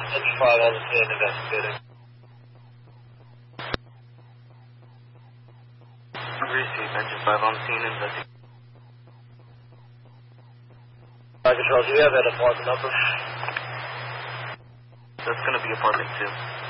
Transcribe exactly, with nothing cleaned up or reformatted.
Engine five on the scene investigating. Receive, engine five on the scene investigating. Fire control, do you have that apartment number? That's going to be apartment two.